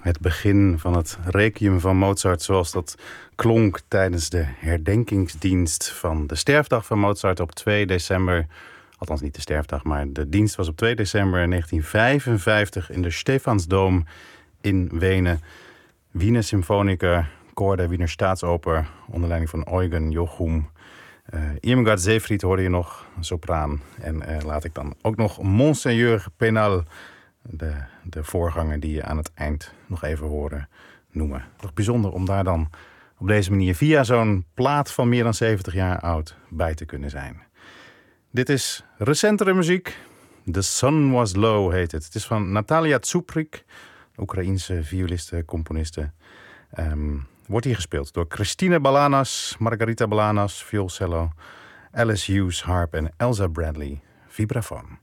Het begin van het requiem van Mozart zoals dat klonk tijdens de herdenkingsdienst van de sterfdag van Mozart op 2 december. Althans niet de sterfdag, maar de dienst was op 2 december 1955 in de Stephansdom in Wenen. Wiener Symphoniker, koor der Wiener Staatsoper, onder leiding van Eugen Jochum. Irmgard Seefried hoorde je nog, sopraan. En laat ik dan ook nog Monseigneur Penal, de voorganger die je aan het eind nog even horen, noemen. Toch bijzonder om daar dan op deze manier via zo'n plaat van meer dan 70 jaar oud bij te kunnen zijn. Dit is recentere muziek. The Sun Was Low heet het. Het is van Natalia Tsuprik, Oekraïense violiste, componiste. Wordt hier gespeeld door Christine Balanas, Margarita Balanas, vioolcello, Alice Hughes, harp en Elsa Bradley, vibrafoon.